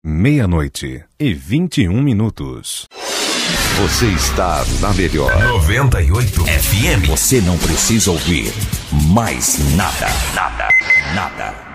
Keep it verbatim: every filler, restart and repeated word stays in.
Meia-noite e vinte e um minutos. Você está na melhor noventa e oito F M. Você não precisa ouvir mais nada, nada, nada.